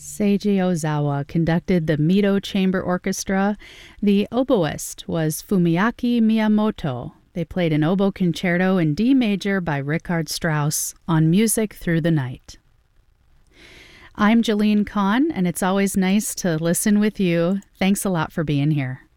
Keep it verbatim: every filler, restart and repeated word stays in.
Seiji Ozawa conducted the Mito Chamber Orchestra. The oboist was Fumiaki Miyamoto. They played an oboe concerto in D major by Richard Strauss on Music Through the Night. I'm Jolene Kahn, and it's always nice to listen with you. Thanks a lot for being here.